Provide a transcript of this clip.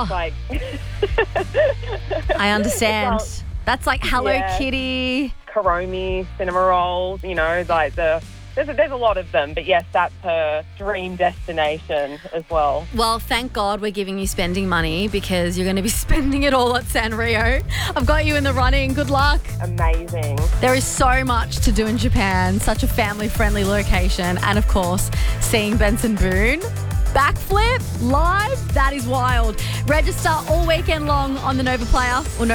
Oh. It's like I understand. Well, That's like Hello yeah. Kitty. Karomi, cinema rolls, like there's a lot of them. But yes, that's her dream destination as well. Well, thank God we're giving you spending money because you're going to be spending it all at Sanrio. I've got you in the running. Good luck. Amazing. There is so much to do in Japan, such a family-friendly location, and of course, seeing Benson Boone. Backflip live, that is wild. Register all weekend long on the Nova Player or